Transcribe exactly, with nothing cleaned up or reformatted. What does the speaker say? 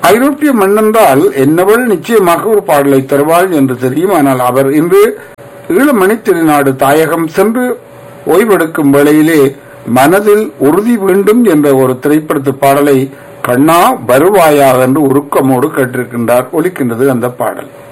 ஐரோப்பிய மண்ணென்றால் என்னவள் நிச்சயமாக ஒரு பாடலை தருவாள் என்று தெரியும். ஆனால் அவர் இன்று ஈழமணி திருநாடு தாயகம் சென்று ஓய்வெடுக்கும் வேளையிலே மனதில் உறுதி வேண்டும் என்ற ஒரு திரைப்படத்து பாடலை கண்ணா வருவாயா என்று உருக்கமோடு கேட்டிருக்கின்றார். ஒலிக்கின்றது அந்த பாடல்.